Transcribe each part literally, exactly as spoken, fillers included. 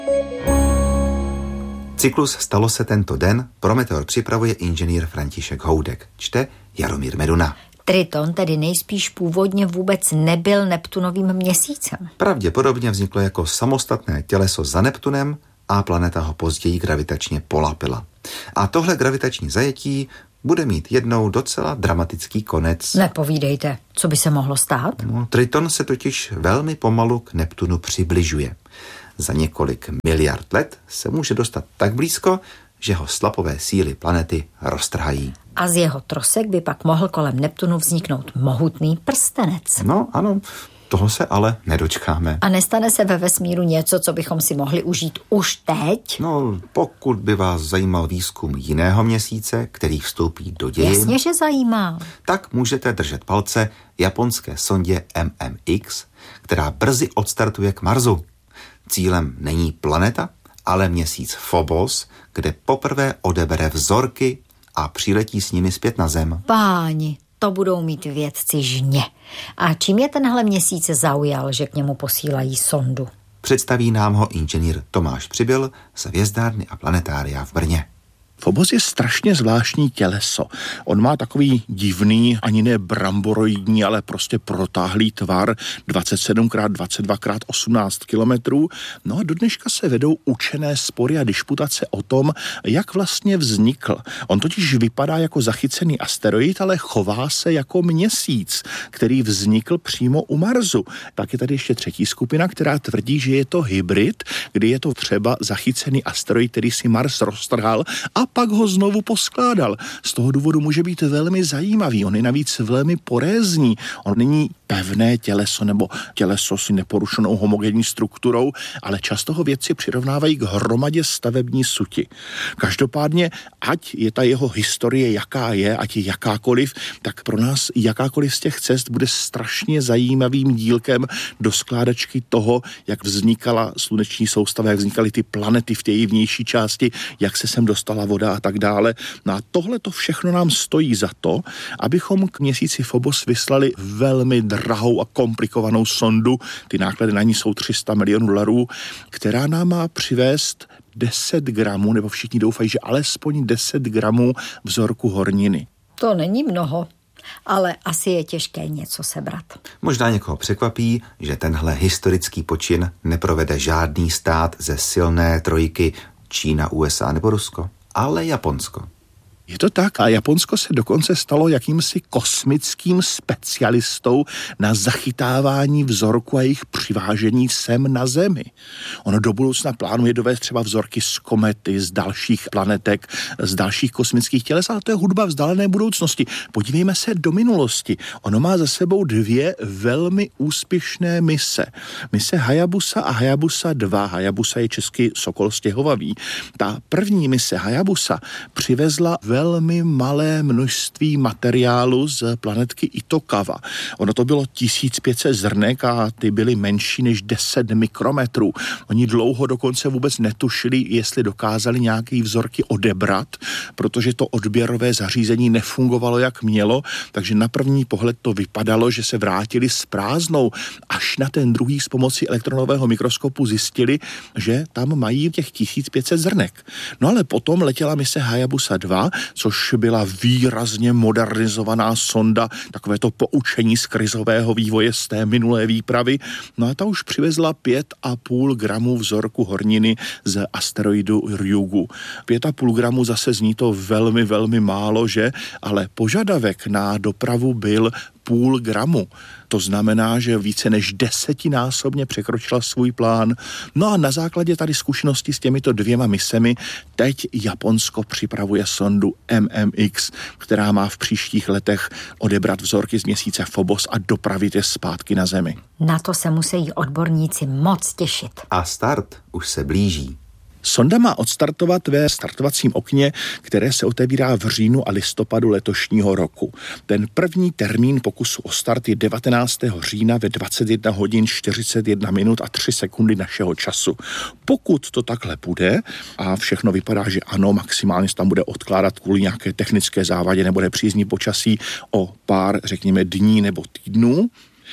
Cyklus Stalo se tento den pro Meteor připravuje inženýr František Houdek. Čte Jaromír Meduna. Triton tedy nejspíš původně vůbec nebyl Neptunovým měsícem. Pravděpodobně vzniklo jako samostatné těleso za Neptunem a planeta ho později gravitačně polapila. A tohle gravitační zajetí bude mít jednou docela dramatický konec. Nepovídejte, co by se mohlo stát? No, Triton se totiž velmi pomalu k Neptunu přibližuje. Za několik miliard let se může dostat tak blízko, že ho slapové síly planety roztrhají. A z jeho trosek by pak mohl kolem Neptunu vzniknout mohutný prstenec. No ano, toho se ale nedočkáme. A nestane se ve vesmíru něco, co bychom si mohli užít už teď? No, pokud by vás zajímal výzkum jiného měsíce, který vstoupí do dějin... Jasně, že zajímá. Tak můžete držet palce japonské sondě M M X, která brzy odstartuje k Marsu. Cílem není planeta, ale měsíc Phobos, kde poprvé odebere vzorky a přiletí s nimi zpět na Zem. Páni, to budou mít vědci žně. A čím je tenhle měsíc zaujal, že k němu posílají sondu? Představí nám ho inženýr Tomáš Přibyl z Hvězdárny a planetária v Brně. Phobos je strašně zvláštní těleso. On má takový divný, ani ne bramboroidní, ale prostě protáhlý tvar, dvacet sedm krát dvacet dva krát osmnáct kilometrů. No a do dneška se vedou učené spory a disputace o tom, jak vlastně vznikl. On totiž vypadá jako zachycený asteroid, ale chová se jako měsíc, který vznikl přímo u Marsu. Tak je tady ještě třetí skupina, která tvrdí, že je to hybrid, kdy je to třeba zachycený asteroid, který si Mars roztrhal a pak ho znovu poskládal. Z toho důvodu může být velmi zajímavý. On je navíc velmi porézní. On není pevné těleso nebo těleso s neporušenou homogenní strukturou, ale často ho vědci přirovnávají k hromadě stavební suti. Každopádně, ať je ta jeho historie jaká je, ať je jakákoliv, tak pro nás jakákoliv z těch cest bude strašně zajímavým dílkem do skládačky toho, jak vznikala sluneční soustava, jak vznikaly ty planety v té její vnější části, jak se sem dostala voda a tak dále. No a tohle to všechno nám stojí za to, abychom k měsíci Phobos vyslali velmi drahou a komplikovanou sondu, ty náklady na ní jsou tři sta milionů dolarů, která nám má přivést deset gramů, nebo všichni doufají, že alespoň deset gramů vzorku horniny. To není mnoho, ale asi je těžké něco sebrat. Možná někoho překvapí, že tenhle historický počin neprovede žádný stát ze silné trojky Čína, U S A nebo Rusko, ale Japonsko. Je to tak a Japonsko se dokonce stalo jakýmsi kosmickým specialistou na zachytávání vzorku a jejich přivážení sem na Zemi. Ono do budoucna plánuje dovést třeba vzorky z komety, z dalších planetek, z dalších kosmických těles, ale to je hudba vzdálené budoucnosti. Podívejme se do minulosti. Ono má za sebou dvě velmi úspěšné mise. Mise Hayabusa a Hayabusa dva. Hayabusa je český sokol stěhovavý. Ta první mise Hayabusa přivezla velmi malé množství materiálu z planetky Itokawa. Ono to bylo tisíc pět set zrnek a ty byly menší než deset mikrometrů. Oni dlouho dokonce vůbec netušili, jestli dokázali nějaký vzorky odebrat, protože to odběrové zařízení nefungovalo, jak mělo, takže na první pohled to vypadalo, že se vrátili s prázdnou. Až na ten druhý s pomocí elektronového mikroskopu zjistili, že tam mají těch tisíc pět set zrnek. No ale potom letěla mise Hayabusa dva, což byla výrazně modernizovaná sonda, takové to poučení z krizového vývoje z té minulé výpravy. No a ta už přivezla pět a půl gramů vzorku horniny z asteroidu Ryugu. Pět a půl gramu zase zní to velmi, velmi málo, že? Ale požadavek na dopravu byl půl gramu. To znamená, že více než desetinásobně překročila svůj plán. No a na základě tady zkušenosti s těmito dvěma misemi teď Japonsko připravuje sondu M M X, která má v příštích letech odebrat vzorky z měsíce Phobos a dopravit je zpátky na Zemi. Na to se musí odborníci moc těšit. A start už se blíží. Sonda má odstartovat ve startovacím okně, které se otevírá v říjnu a listopadu letošního roku. Ten první termín pokusu o start je devatenáctého října ve dvacet jedna hodin čtyřicet jedna minut a tři sekundy našeho času. Pokud to takhle bude a všechno vypadá, že ano, maximálně se tam bude odkládat kvůli nějaké technické závadě nebo nepřízní počasí o pár, řekněme, dní nebo týdnů,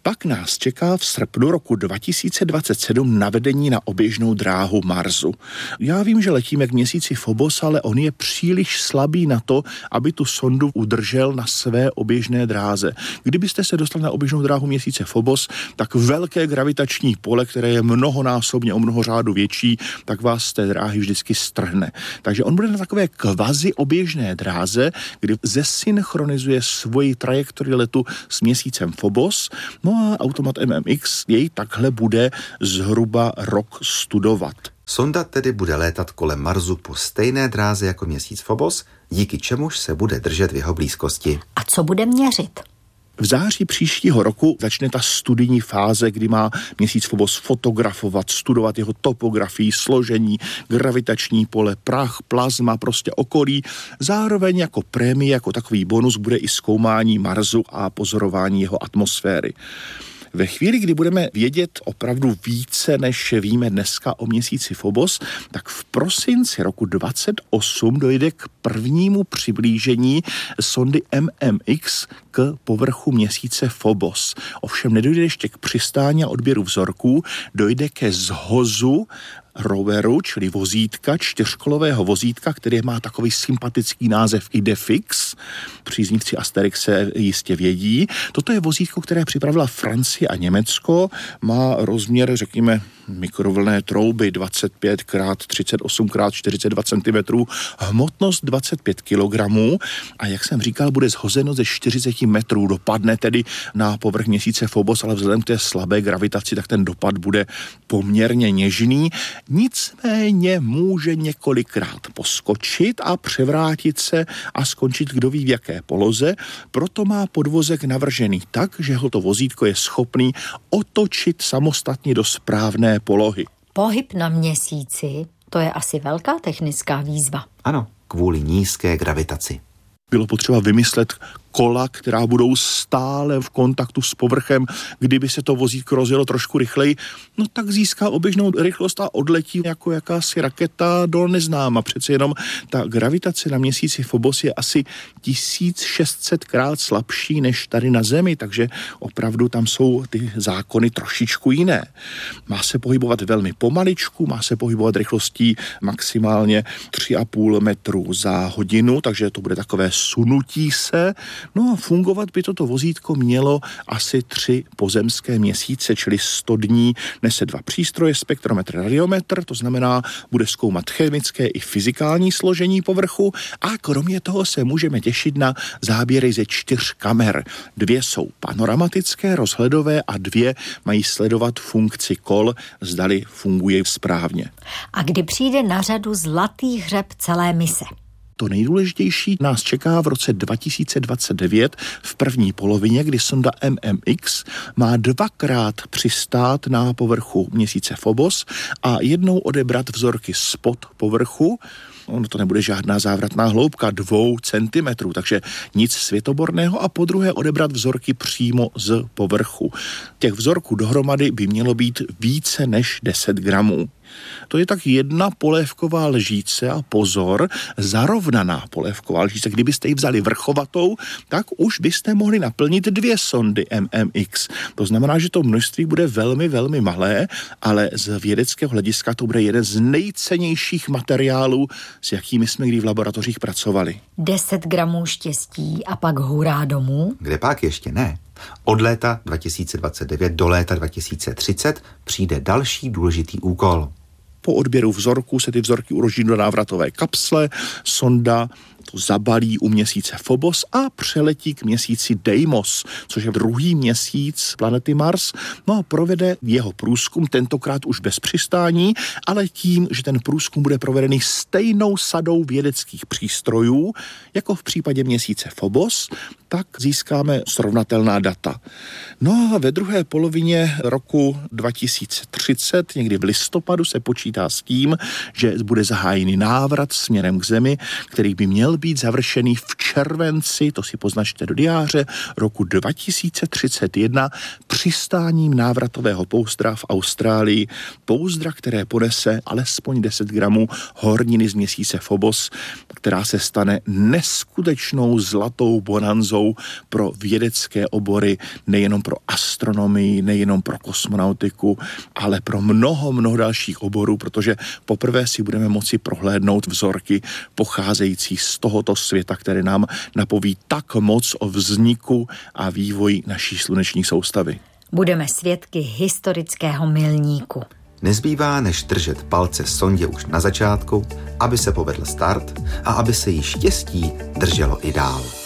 Pak nás čeká v srpnu roku dva tisíce dvacet sedm navedení na oběžnou dráhu Marsu. Já vím, že letíme k měsíci Phobos, ale on je příliš slabý na to, aby tu sondu udržel na své oběžné dráze. Kdybyste se dostali na oběžnou dráhu měsíce Phobos, tak velké gravitační pole, které je mnohonásobně o mnoho řádu větší, tak vás z té dráhy vždycky strhne. Takže on bude na takové kvazi oběžné dráze, kdy zesynchronizuje svoji trajektorii letu s měsícem Phobos, no a automat M M X jej takhle bude zhruba rok studovat. Sonda tedy bude létat kolem Marsu po stejné dráze jako měsíc Phobos, díky čemuž se bude držet v jeho blízkosti. A co bude měřit? V září příštího roku začne ta studijní fáze, kdy má měsíc Phobos fotografovat, studovat jeho topografii, složení, gravitační pole, prach, plazma, prostě okolí. Zároveň jako prémie, jako takový bonus bude i zkoumání Marsu a pozorování jeho atmosféry. Ve chvíli, kdy budeme vědět opravdu více, než víme dneska o měsíci Phobos, tak v prosinci roku dvacet osm dojde k prvnímu přiblížení sondy M M X k povrchu měsíce Phobos. Ovšem nedojde ještě k přistání a odběru vzorků, dojde ke zhozu roveru, čili vozítka, čtyřkolového vozítka, který má takový sympatický název Idefix. Příznivci Asterixe jistě vědí. Toto je vozítko, které připravila Francie a Německo. Má rozměr, řekněme, mikrovlnné trouby dvacet pět krát třicet osm krát čtyřicet dva centimetrů, hmotnost dvacet pět kilogramů a jak jsem říkal, bude zhozeno ze čtyřicet metrů. Dopadne tedy na povrch měsíce Phobos, ale vzhledem k té slabé gravitaci, tak ten dopad bude poměrně něžný. Nicméně může několikrát poskočit a převrátit se a skončit kdo ví v jaké poloze, proto má podvozek navržený tak, že ho to vozítko je schopný otočit samostatně do správné polohy. Pohyb na měsíci, to je asi velká technická výzva. Ano, kvůli nízké gravitaci. Bylo potřeba vymyslet kola, která budou stále v kontaktu s povrchem. Kdyby se to vozítko rozjelo trošku rychleji, no tak získá oběžnou rychlost a odletí jako jakási raketa do neznáma. Přece jenom ta gravitace na měsíci Phobos je asi tisíc šest set krát slabší než tady na Zemi, takže opravdu tam jsou ty zákony trošičku jiné. Má se pohybovat velmi pomaličku, má se pohybovat rychlostí maximálně tři a půl metru za hodinu, takže to bude takové sunutí se. No a fungovat by toto vozítko mělo asi tři pozemské měsíce, čili sto dní, nese dva přístroje, spektrometr, radiometr, to znamená, bude zkoumat chemické i fyzikální složení povrchu a kromě toho se můžeme těšit na záběry ze čtyř kamer. Dvě jsou panoramatické, rozhledové a dvě mají sledovat funkci kol, zdali funguje správně. A kdy přijde na řadu zlatý hřeb celé mise? To nejdůležitější nás čeká v roce dva tisíce dvacet devět v první polovině, kdy sonda M M X má dvakrát přistát na povrchu měsíce Phobos a jednou odebrat vzorky spod povrchu. Ono to nebude žádná závratná hloubka dvou centimetrů, takže nic světoborného a po druhé odebrat vzorky přímo z povrchu. Těch vzorků dohromady by mělo být více než deset gramů. To je tak jedna polévková lžíce a pozor, zarovnaná polévková lžíce. Kdybyste ji vzali vrchovatou, tak už byste mohli naplnit dvě sondy M M X. To znamená, že to množství bude velmi, velmi malé, ale z vědeckého hlediska to bude jeden z nejcennějších materiálů, s jakými jsme kdy v laboratořích pracovali. deset gramů štěstí a pak hurá domů? Kde pak ještě ne? Od léta dva tisíce dvacet devět do léta dva tisíce třicet přijde další důležitý úkol. Po odběru vzorků se ty vzorky uloží do návratové kapsle, sonda to zabalí u měsíce Phobos a přeletí k měsíci Deimos, což je druhý měsíc planety Mars. No a provede jeho průzkum, tentokrát už bez přistání, ale tím, že ten průzkum bude provedený stejnou sadou vědeckých přístrojů, jako v případě měsíce Phobos, tak získáme srovnatelná data. No a ve druhé polovině roku dva tisíce třicet, někdy v listopadu, se počítá s tím, že bude zahájený návrat směrem k Zemi, který by měl měl být završený v červenci, to si poznačte do diáře, roku dva tisíce třicet jedna přistáním návratového pouzdra v Austrálii. Pouzdra, které ponese alespoň deset gramů horniny z měsíce Phobos, která se stane neskutečnou zlatou bonanzou pro vědecké obory, nejenom pro astronomii, nejenom pro kosmonautiku, ale pro mnoho, mnoho dalších oborů, protože poprvé si budeme moci prohlédnout vzorky pocházející z tohoto světa, které nám napoví tak moc o vzniku a vývoji naší sluneční soustavy. Budeme svědky historického milníku. Nezbývá, než držet palce sondě už na začátku, aby se povedl start a aby se jí štěstí drželo i dál.